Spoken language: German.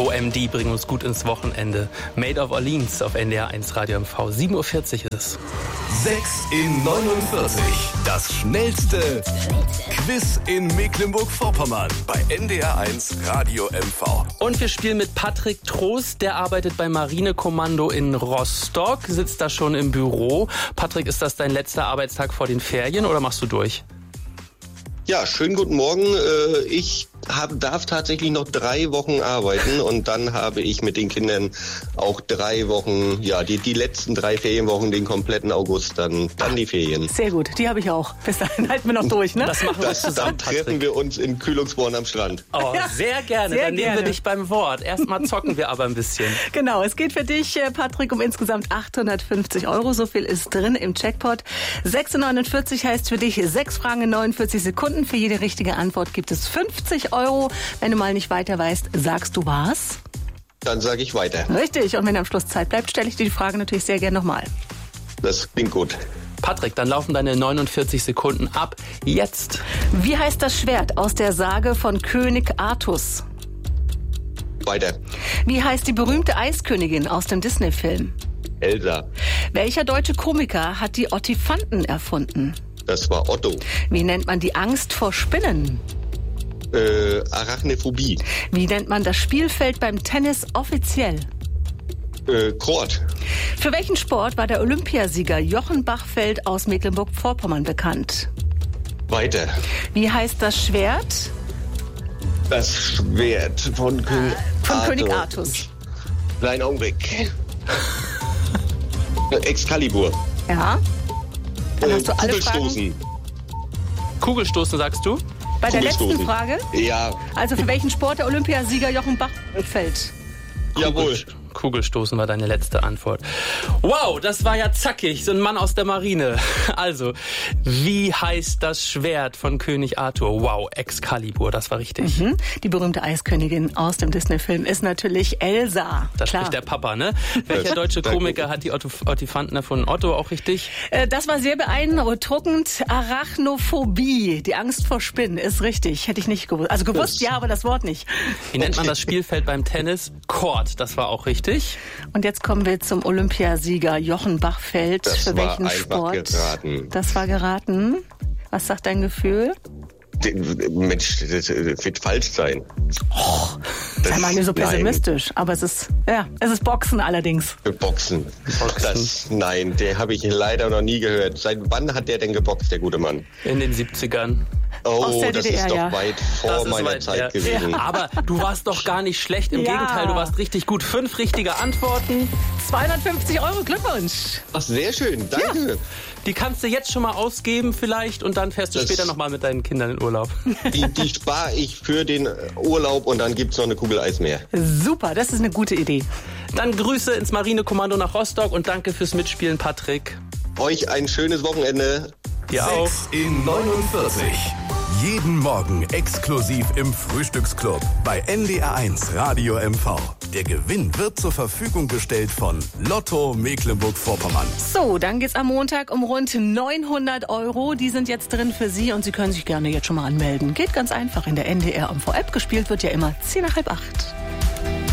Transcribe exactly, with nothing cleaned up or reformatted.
O M D bringen uns gut ins Wochenende. Made of Orleans auf N D R eins Radio M V. sieben Uhr vierzig ist es. sechs in neunundvierzig. Das schnellste Quiz in Mecklenburg-Vorpommern bei N D R eins Radio M V. Und wir spielen mit Patrick Trost, der arbeitet beim Marinekommando in Rostock, sitzt da schon im Büro. Patrick, ist das dein letzter Arbeitstag vor den Ferien oder machst du durch? Ja, schönen guten Morgen. Ich hab, darf tatsächlich noch drei Wochen arbeiten und dann habe ich mit den Kindern auch drei Wochen, ja, die, die letzten drei Ferienwochen, den kompletten August, dann, dann die Ferien. Sehr gut, die habe ich auch. Bis dahin halten wir noch durch, ne? Das machen wir Das, zusammen, dann treffen wir uns in Kühlungsborn am Strand. Oh, sehr gerne. Sehr Dann nehmen gerne. wir dich beim Wort. Erstmal zocken wir aber ein bisschen. Genau, es geht für dich, Patrick, um insgesamt achthundertfünfzig Euro. So viel ist drin im Jackpot. sechs Uhr neunundvierzig heißt für dich sechs Fragen in neunundvierzig Sekunden. Für jede richtige Antwort gibt es fünfzig Euro. Wenn du mal nicht weiter weißt, sagst du was? Dann sage ich weiter. Richtig. Und wenn am Schluss Zeit bleibt, stelle ich dir die Frage natürlich sehr gerne nochmal. Das klingt gut. Patrick, dann laufen deine neunundvierzig Sekunden ab. Jetzt. Wie heißt das Schwert aus der Sage von König Artus? Weiter. Wie heißt die berühmte Eiskönigin aus dem Disney-Film? Elsa. Welcher deutsche Komiker hat die Ottifanten erfunden? Das war Otto. Wie nennt man die Angst vor Spinnen? Äh, Arachnophobie. Wie nennt man das Spielfeld beim Tennis offiziell? Äh, Kord. Für welchen Sport war der Olympiasieger Jochen Bachfeld aus Mecklenburg-Vorpommern bekannt? Weiter. Wie heißt das Schwert? Das Schwert von König Von Arthur. König Artus. Kleinen Augenblick. Excalibur. Ja. Dann Äh, hast du alle Fragen. Kugelstoßen. Kugelstoßen, sagst du? Bei der letzten Kugelstoßen. Frage? Ja, Also für welchen Sport der Olympiasieger Jochen Bachfeld? jawohl. Kugelstoßen war deine letzte Antwort. Wow, das war ja zackig. So ein Mann aus der Marine. Also, wie heißt das Schwert von König Arthur? Wow, Excalibur, das war richtig. Mhm. Die berühmte Eiskönigin aus dem Disney-Film ist natürlich Elsa. Das Klar. spricht der Papa, ne? Welcher deutsche Danke. Komiker hat die Otto, Ottifanten erfunden? Otto, auch richtig? Äh, Das war sehr beeindruckend. Arachnophobie, die Angst vor Spinnen, ist richtig. Hätte ich nicht gewusst. Also gewusst, ja, aber das Wort nicht. Wie nennt man das Spielfeld beim Tennis? Court, das war auch richtig. Und jetzt kommen wir zum Olympiasieger Jochen Bachfeld. Das Für war welchen einfach Sport? geraten. Das war geraten. Was sagt dein Gefühl? Mensch, das wird falsch sein. Sei mal nicht so nein. pessimistisch. Aber es ist, ja, es ist Boxen allerdings. Boxen. Boxen. Das, nein, der habe ich leider noch nie gehört. Seit wann hat der denn geboxt, der gute Mann? In den siebzigern. Aus Oh, der das D D R, ist doch ja. weit vor Das ist meiner weit, Zeit ja. gewesen. Aber du warst doch gar nicht schlecht. Im Ja. Gegenteil, du warst richtig gut. Fünf richtige Antworten. zweihundertfünfzig Euro, Glückwunsch. Ach, sehr schön, danke. Die kannst du jetzt schon mal ausgeben vielleicht und dann fährst du Das- später nochmal mit deinen Kindern in Urlaub. Die, die spare ich für den Urlaub und dann gibt's noch eine Kugel Eis mehr. Super, das ist eine gute Idee. Dann Grüße ins Marinekommando nach Rostock und danke fürs Mitspielen, Patrick. Euch ein schönes Wochenende. Dir auch. sechs in neunundvierzig. Jeden Morgen exklusiv im Frühstücksclub bei N D R eins Radio M V. Der Gewinn wird zur Verfügung gestellt von Lotto Mecklenburg-Vorpommern. So, dann geht's am Montag um rund neunhundert Euro. Die sind jetzt drin für Sie und Sie können sich gerne jetzt schon mal anmelden. Geht ganz einfach in der N D R M V-App. Gespielt wird ja immer zehn nach halb acht.